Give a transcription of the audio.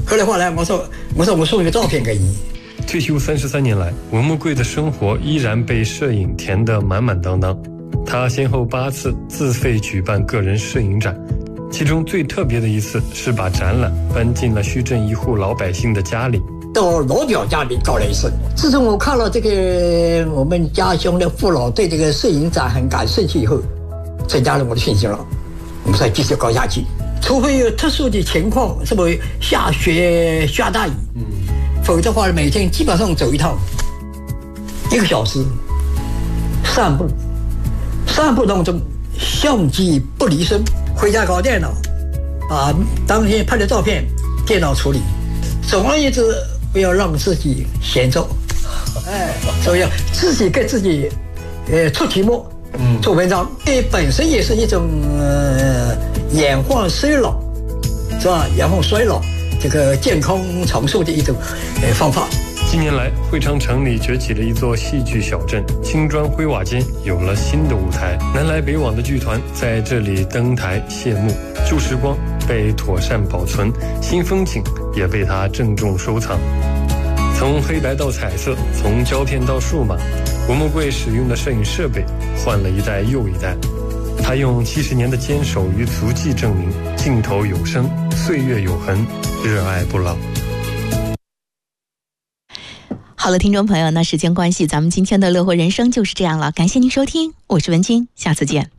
后来我说我送一个照片给你。 退休33年来，文木贵的生活依然被摄影填得满满当当。他先后8次自费举办个人摄影展，其中最特别的一次是把展览搬进了徐镇一户老百姓的家里。 到老表家里搞了一次。自从我看了这个我们家乡的父老对这个摄影展很感兴趣以后，增加了我的信心了。我们再继续搞下去，除非有特殊的情况，什么下雪下大雨，否则的话每天基本上走一趟1个小时散步当中相机不离身，回家搞电脑，把当天拍的照片电脑处理。总而言之，不要让自己闲着，所以要自己给自己出题目，做文章，这本身也是一种延缓衰老，是吧？延缓衰老，这个健康长寿的一种方法。 近年来，会昌城里崛起了一座戏剧小镇，青砖灰瓦间有了新的舞台，南来北往的剧团在这里登台谢幕，旧时光被妥善保存，新风景也被它郑重收藏。从黑白到彩色，从胶片到数码，文木贵使用的摄影设备换了一代又一代。他用70年的坚守与足迹证明镜头有声，岁月有痕，热爱不老。 好了，听众朋友，那时间关系，咱们今天的乐活人生就是这样了，感谢您收听，我是文晶，下次见。